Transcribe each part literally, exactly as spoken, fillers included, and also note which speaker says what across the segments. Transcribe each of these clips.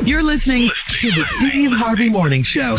Speaker 1: You're listening to the Steve Harvey Morning Show.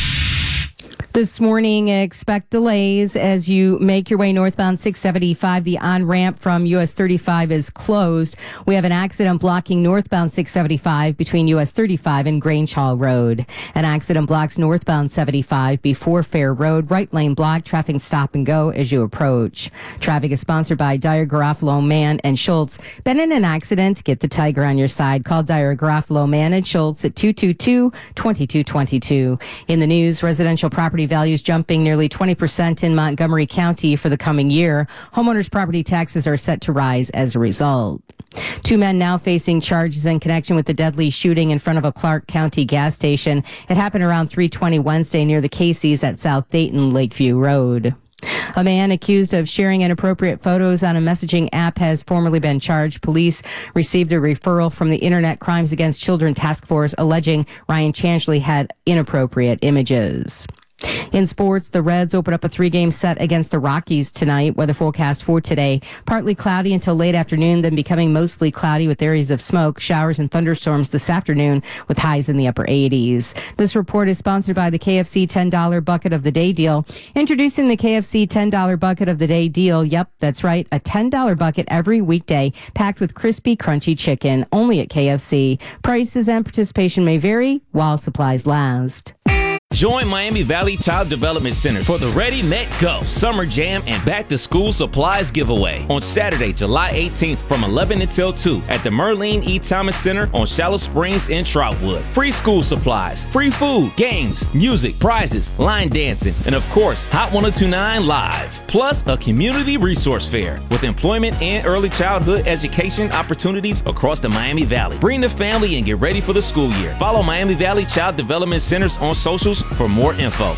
Speaker 2: This morning, expect delays as you make your way northbound six seventy-five. The on-ramp from U S thirty-five is closed. We have an accident blocking northbound six seventy-five between U S thirty-five and Grange Hall Road. An accident blocks northbound seventy-five before Fair Road. Right lane block, traffic stop and go as you approach. Traffic is sponsored by Dyer, Garofalo, Mann, and Schultz. Been in an accident? Get the Tiger on your side. Call Dyer, Garofalo, Mann, and Schultz at two two two, two two two two. In the news, residential property values jumping nearly twenty percent in Montgomery County for the coming year. Homeowners' property taxes are set to rise as a result. Two men now facing charges in connection with the deadly shooting in front of a Clark County gas station. It happened around three twenty Wednesday near the Casey's at South Dayton Lakeview Road. A man accused of sharing inappropriate photos on a messaging app has formally been charged. Police received a referral from the Internet Crimes Against Children Task Force alleging Ryan Chanchley had inappropriate images. In sports, the Reds open up a three-game set against the Rockies tonight. Weather forecast for today: partly cloudy until late afternoon, then becoming mostly cloudy with areas of smoke, showers and thunderstorms this afternoon with highs in the upper eighties. This report is sponsored by the K F C ten dollar Bucket of the Day deal. Introducing the K F C ten dollar Bucket of the Day deal. Yep, that's right, a ten dollar bucket every weekday packed with crispy, crunchy chicken, only at K F C. Prices and participation may vary while supplies last.
Speaker 3: Join Miami Valley Child Development Center for the Ready, Met, Go Summer Jam and Back to School Supplies Giveaway on Saturday, July eighteenth from eleven until two at the Merlene E. Thomas Center on Shallow Springs in Troutwood. Free school supplies, free food, games, music, prizes, line dancing, and of course, Hot ten twenty-nine Live. Plus, a community resource fair with employment and early childhood education opportunities across the Miami Valley. Bring the family and get ready for the school year. Follow Miami Valley Child Development Centers on socials for more info.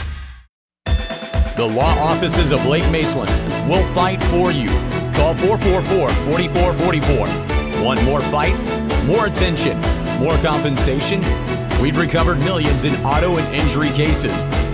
Speaker 4: The law offices of Blake Maceland will fight for you. Call four four four, four four four four. Want more fight? More attention? More compensation? We've recovered millions in auto and injury cases.